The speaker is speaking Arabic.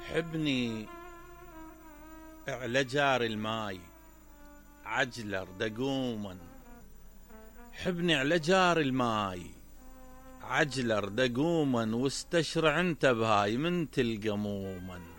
حبني على جار الماي عجلر دقوما، حبني على جار الماي عجلر دقوما، واستشرع انت بهاي من تلقى موما.